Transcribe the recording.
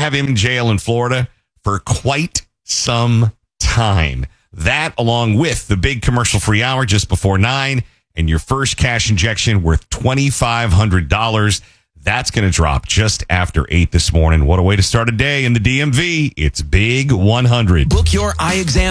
have him in jail in Florida for quite some time. That, along with the big commercial-free hour just before 9 and your first cash injection worth $2,500. That's going to drop just after 8 this morning. What a way to start a day in the DMV. It's Big 100. Book your eye exam